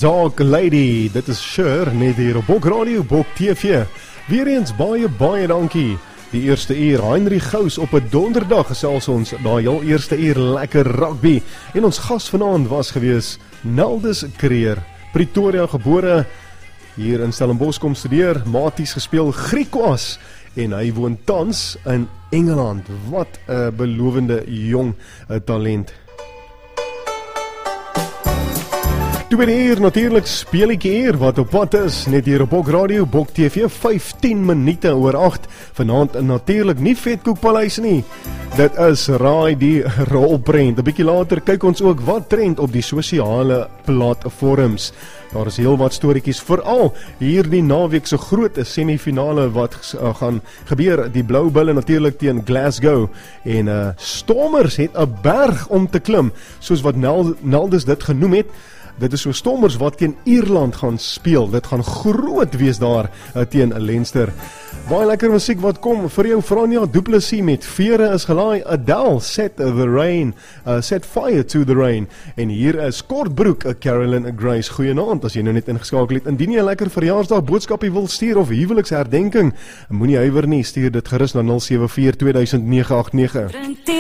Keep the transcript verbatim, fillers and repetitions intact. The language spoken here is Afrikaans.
Dark Lady, dit is Sher, net hier op Bok Radio, Bok T V. Weer eens baie, baie dankie. Die eerste uur, Heinrich Gous op 'n donderdag gesels ons daai heel eerste uur lekker rugby. En ons gas vanaand was gewees Naldus Creer, Pretoria gebore, hier in Stellenbosch kom studeer, maties gespeel Griekwas en hy woon tans in Engeland. Wat 'n belovende jong uh, talent. Tweede uur natuurlik speelietjie hier wat op pad is, net hier op Bok Radio, Bok T V, vyftien minute oor agt. Vanaand natuurlik nie Vetkoekpaleis nie. Dit is Raai die Rolprent. 'n Bietjie later kyk ons ook wat trend op die sosiale platforms. Daar is heel wat storieetjies, veral hierdie naweek se groot semifinale wat uh, gaan gebeur, die Blou Bulle natuurlik teen Glasgow, en uh, Stormers het 'n berg om te klim, soos wat Nel, Naldus dit genoem het. Dit is so Stormers wat teen Ierland gaan speel. Dit gaan groot wees daar uh, teen Leinster. Baie lekker musiek wat kom vir jou. Franja Du Plessis met Vere is gelaai. Adele, Set the Rain, uh, Set Fire to the Rain. En hier is Kortbroek, uh, Carolyn Grace. Goeienaand, as jy nou net ingeskakel het. Indien jy 'n lekker verjaarsdag boodskapie wil stuur of huweliksherdenking, moenie huiwer nie, stuur dit gerus na nul sewe vier twee nege agt nege.